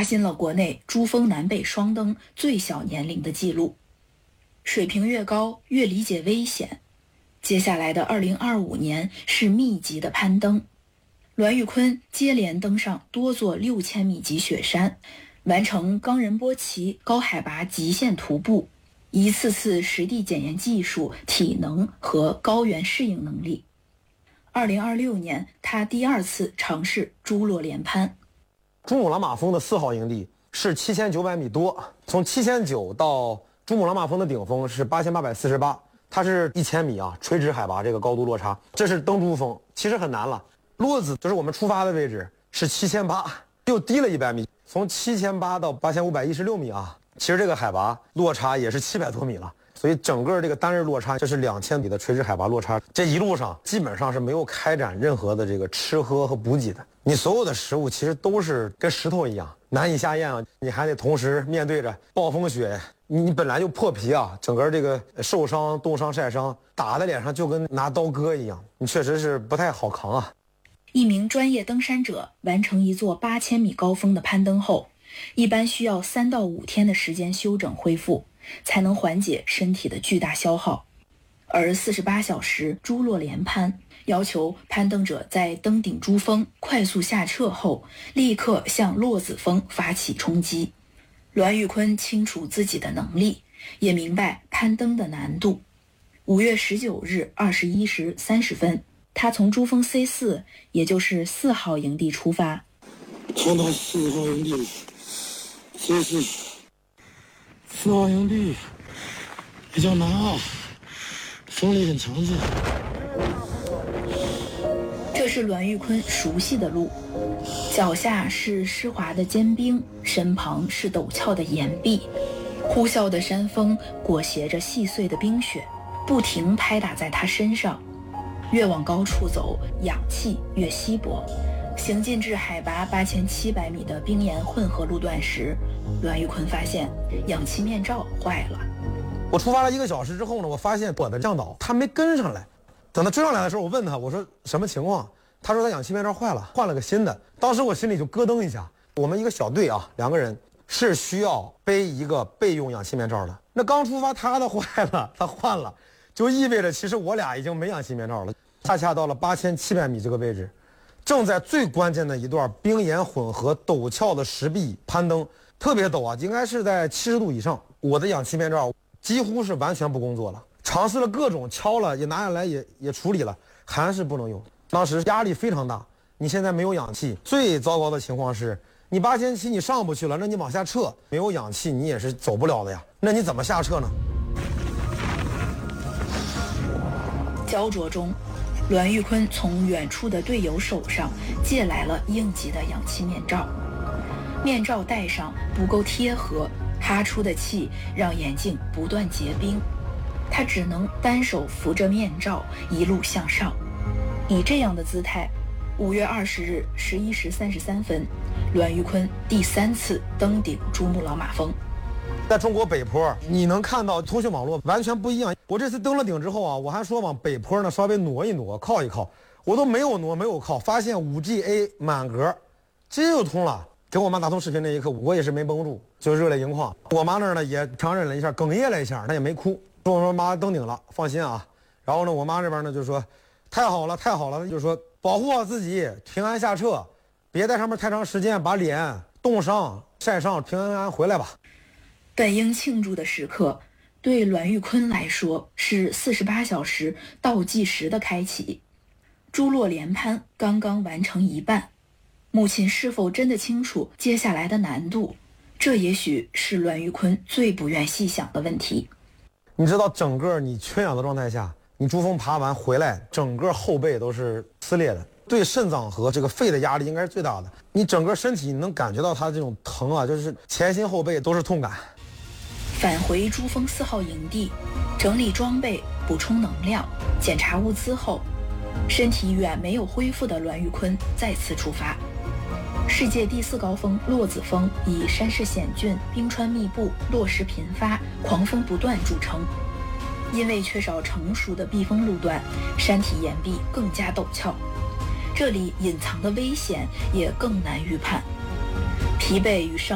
刷新了国内珠峰南北双登最小年龄的记录。水平越高，越理解危险。接下来的2025年是密集的攀登。栾玉坤接连登上多座6000米级雪山，完成冈仁波齐高海拔极限徒步，一次次实地检验技术、体能和高原适应能力。2026年，他第2次尝试珠洛连攀。 珠穆朗玛峰的4号营地是7900米多，从7900到珠穆朗玛峰的顶峰是8848，它是1000米啊，垂直海拔这个高度落差。这是登珠峰，其实很难了。落子就是我们出发的位置是7800，又低了100米，从7800到8516米啊，其实这个海拔落差也是700多米了。所以整个这个单日落差就是2000米的垂直海拔落差，这一路上基本上是没有开展任何的这个吃喝和补给的。你所有的食物其实都是跟石头一样难以下咽啊，你还得同时面对着暴风雪，你本来就破皮啊，整个这个受伤、冻伤、晒伤打在脸上就跟拿刀割一样，你确实是不太好扛啊。 一名专业登山者完成一座8000米高峰的攀登后，一般需要3到5天的时间休整恢复，才能缓解身体的巨大消耗。而48小时珠洛连攀要求攀登者在登顶珠峰快速下撤后，立刻向洛子峰发起冲击。栾玉坤清楚自己的能力，也明白攀登的难度。5月19日21时30分，他从珠峰 C4， 也就是4号营地出发。 冲到4号营地 C4， 4号营地比较难啊，风力很强劲。 这是栾玉坤熟悉的路，脚下是湿滑的坚冰，身旁是陡峭的岩壁，呼啸的山风裹挟着细碎的冰雪，不停拍打在他身上。越往高处走，氧气越稀薄。行进至海拔8700米的冰岩混合路段时，栾玉坤发现氧气面罩坏了。 我出发了1个小时之后呢，我发现我的向导他没跟上来。等他追上来的时候，我问他，我说什么情况？他说他氧气面罩坏了，换了个新的。当时我心里就咯噔一下。我们一个小队啊，2个人是需要背一个备用氧气面罩的。那刚出发他的坏了，他换了，就意味着其实我俩已经没氧气面罩了。恰恰到了8700米这个位置，正在最关键的一段冰岩混合陡峭的石壁攀登，特别陡啊，应该是在70度以上。我的氧气面罩几乎是完全不工作了，尝试了各种敲了，也拿下来也处理了，还是不能用。当时压力非常大，你现在没有氧气，最糟糕的情况是你8700你上不去了，那你往下撤，没有氧气你也是走不了的呀，那你怎么下撤呢？ 焦灼中，栾玉坤从远处的队友手上借来了应急的氧气面罩，面罩戴上不够贴合，哈出的气让眼镜不断结冰，他只能单手扶着面罩一路向上。以这样的姿态，5月20日11时33分，栾玉坤第3次登顶珠穆朗玛峰。 在中国北坡，你能看到通讯网络完全不一样。我这次登了顶之后啊，我还说往北坡呢稍微挪一挪，靠一靠，我都没有挪，没有靠，发现 5G A 满格，这又通了。给我妈打通视频那一刻，我也是没绷住，就热泪盈眶。我妈那儿呢也强忍了一下，哽咽了一下，她也没哭，说我说妈登顶了，放心啊。然后呢，我妈这边呢就说太好了，太好了，就说保护好自己，平安下撤，别在上面太长时间，把脸冻伤、晒伤，平安安回来吧。 本应庆祝的时刻，对栾玉坤来说是48小时倒计时的开启。珠洛连攀刚刚完成一半，母亲是否真的清楚接下来的难度？这也许是栾玉坤最不愿细想的问题。 你知道，整个你缺氧的状态下，你珠峰爬完回来，整个后背都是撕裂的，对肾脏和这个肺的压力应该是最大的。你整个身体你能感觉到它这种疼啊，就是前心后背都是痛感。 返回珠峰4号营地，整理装备、补充能量、检查物资后，身体远没有恢复的栾玉坤再次出发。世界第4高峰洛子峰以山势险峻、冰川密布、落石频发、狂风不断著称。因为缺少成熟的避风路段，山体岩壁更加陡峭，这里隐藏的危险也更难预判。疲惫与伤